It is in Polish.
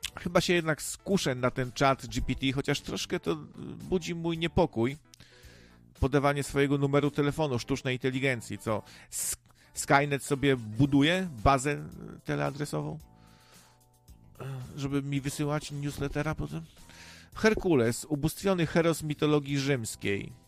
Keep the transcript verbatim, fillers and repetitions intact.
chyba się jednak skuszę na ten czat G P T, chociaż troszkę to budzi mój niepokój. Podawanie swojego numeru telefonu sztucznej inteligencji, co Skynet sobie buduje bazę teleadresową, żeby mi wysyłać newslettera potem. Herkules, ubóstwiony heros mitologii rzymskiej.